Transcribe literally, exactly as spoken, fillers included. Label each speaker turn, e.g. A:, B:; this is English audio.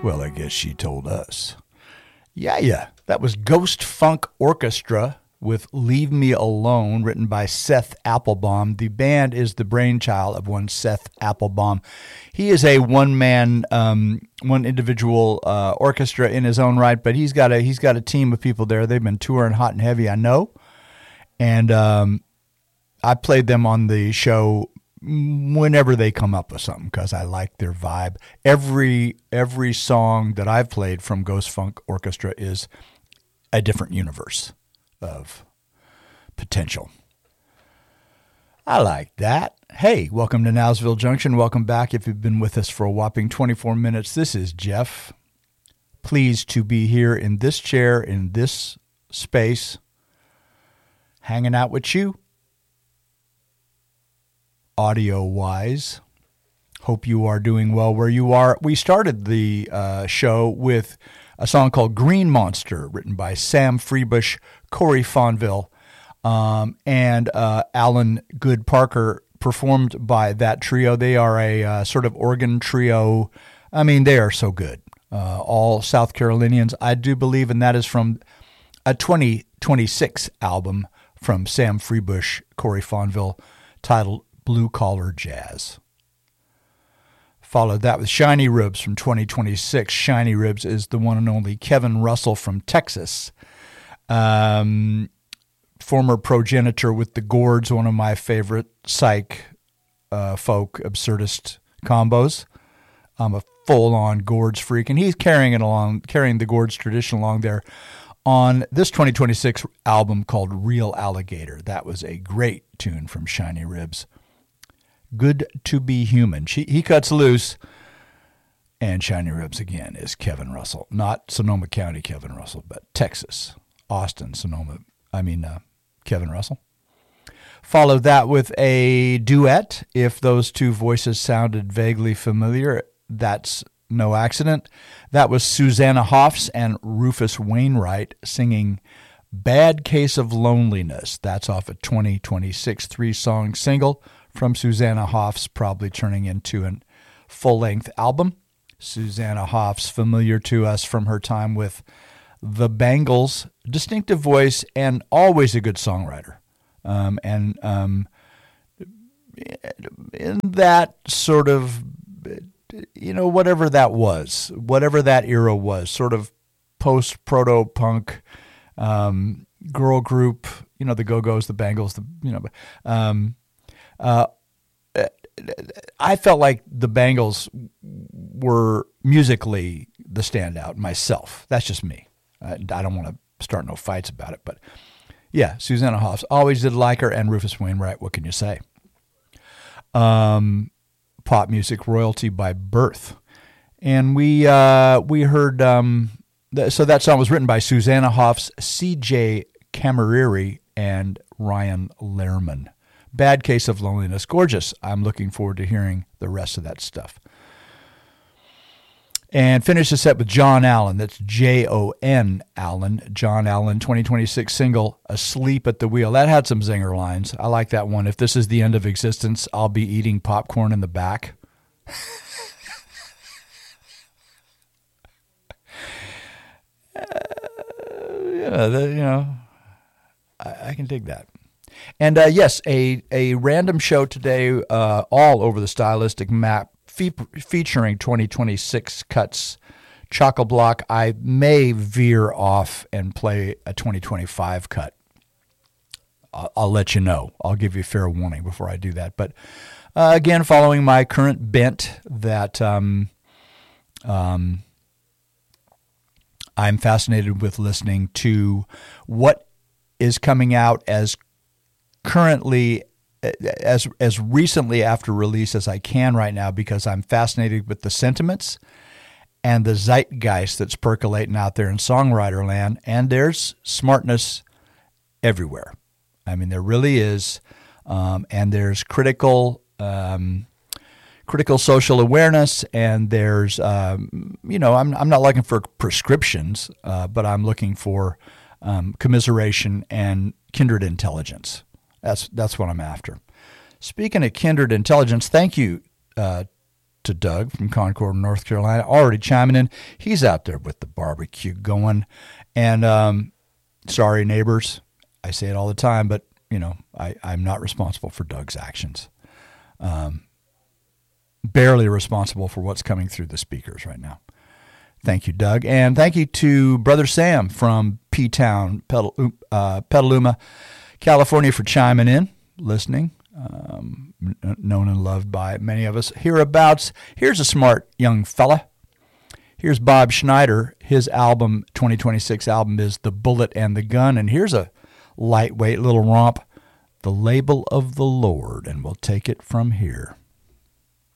A: Well, I guess she told us. Yeah, yeah. That was Ghost Funk Orchestra with Leave Me Alone, written by Seth Applebaum. The band is the brainchild of one Seth Applebaum. He is a one-man, um, one individual uh, orchestra in his own right, but he's got a he's got a team of people there. They've been touring hot and heavy, I know. And um, I played them on the show whenever they come up with something because I like their vibe. Every every song that I've played from Ghost Funk Orchestra is a different universe of potential. I like that. Hey, welcome to Nowsville Junction. Welcome back if you've been with us for a whopping twenty-four minutes. This is Jeff. Pleased to be here in this chair, in this space, hanging out with you, audio-wise. Hope you are doing well where you are. We started the uh, show with a song called Green Monster, written by Sam Freebush, Corey Fonville, um, and uh, Alan Good Parker, performed by that trio. They are a uh, sort of organ trio. I mean, they are so good. Uh, all South Carolinians, I do believe, and that is from a twenty twenty-six album from Sam Freebush, Corey Fonville, titled Blue Collar Jazz. Followed that with Shiny Ribs from twenty twenty-six. Shiny Ribs is the one and only Kevin Russell from Texas. Um, former progenitor with the Gourds, one of my favorite psych, uh, folk, absurdist combos. I'm a full-on Gourds freak, and he's carrying it along, carrying the Gourds tradition along there on this twenty twenty-six album called Real Alligator. That was a great tune from Shiny Ribs. Good to Be Human. She, he cuts loose, and Shiny Ribs again is Kevin Russell. Not Sonoma County Kevin Russell, but Texas, Austin, Sonoma, I mean uh, Kevin Russell. Followed that with a duet. If those two voices sounded vaguely familiar, that's no accident. That was Susanna Hoffs and Rufus Wainwright singing Bad Case of Loneliness. That's off a twenty twenty-six three-song single from Susanna Hoffs, probably turning into a full-length album. Susanna Hoffs, familiar to us from her time with the Bangles, distinctive voice and always a good songwriter. Um, and um, in that sort of, you know, whatever that was, whatever that era was, sort of post-proto-punk um, girl group, you know, the Go-Go's, the Bangles, the, you know, um, Uh, I felt like the Bangles were musically the standout myself. That's just me. I, I don't want to start no fights about it, but yeah, Susanna Hoffs, always did like her, and Rufus Wainwright, what can you say? Um, pop music royalty by birth. And we uh, we heard, um, th- so that song was written by Susanna Hoffs, C J Cameriri, and Ryan Lehrman. Bad Case of Loneliness. Gorgeous. I'm looking forward to hearing the rest of that stuff. And finish the set with John Allen. That's J O N Allen. John Allen, twenty twenty-six single, Asleep at the Wheel. That had some zinger lines. I like that one. If this is the end of existence, I'll be eating popcorn in the back. uh, yeah, the, you know, I, I can dig that. And uh, yes, a, a random show today, uh, all over the stylistic map, fe- featuring twenty twenty-six cuts, chock-a-block. I may veer off and play a twenty twenty-five cut. I'll, I'll let you know. I'll give you fair warning before I do that. But uh, again, following my current bent that um, um, I'm fascinated with listening to what is coming out as currently, as as recently after release as I can right now, because I'm fascinated with the sentiments and the zeitgeist that's percolating out there in songwriter land, and there's smartness everywhere. I mean, there really is, um, and there's critical um, critical social awareness, and there's, um, you know, I'm I'm not looking for prescriptions, uh, but I'm looking for um, commiseration and kindred intelligence. That's that's what I'm after. Speaking of kindred intelligence, thank you, uh, to Doug from Concord, North Carolina, already chiming in. He's out there with the barbecue going. And um, sorry, neighbors. I say it all the time, but, you know, I, I'm not responsible for Doug's actions. Um, barely responsible for what's coming through the speakers right now. Thank you, Doug. And thank you to Brother Sam from P-Town, Petal- uh, Petaluma, California, for chiming in, listening, um, known and loved by many of us hereabouts. Here's a smart young fella. Here's Bob Schneider. His album, twenty twenty-six album, is The Bullet and the Gun. And here's a lightweight little romp, The Label of the Lord. And we'll take it from here.